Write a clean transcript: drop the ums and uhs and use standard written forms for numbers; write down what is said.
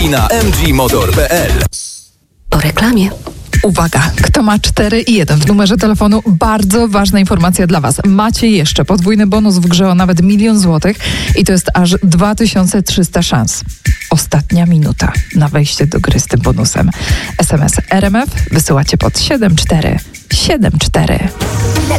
i na mgmotor.pl. Po reklamie. Uwaga, kto ma 4 i 1 w numerze telefonu, bardzo ważna informacja dla Was. Macie jeszcze podwójny bonus w grze o nawet 1 000 000 złotych i to jest aż 2300 szans. Ostatnia minuta na wejście do gry z tym bonusem. SMS RMF wysyłacie pod 7474.